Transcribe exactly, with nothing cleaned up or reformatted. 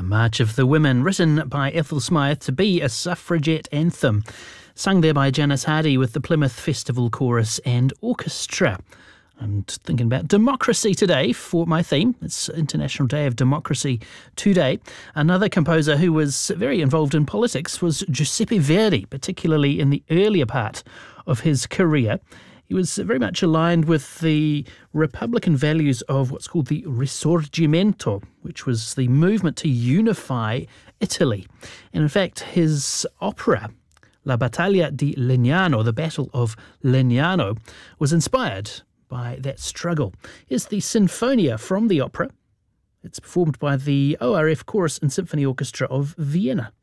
The March of the Women, written by Ethel Smythe to be a suffragette anthem, sung there by Janice Hardy with the Plymouth Festival Chorus and Orchestra. I'm thinking about democracy today for my theme. It's International Day of Democracy today. Another composer who was very involved in politics was Giuseppe Verdi, particularly in the earlier part of his career. He was very much aligned with the Republican values of what's called the Risorgimento, which was the movement to unify Italy. And in fact, his opera, La Battaglia di Legnano, the Battle of Legnano, was inspired by that struggle. Here's the Sinfonia from the opera. It's performed by the O R F Chorus and Symphony Orchestra of Vienna.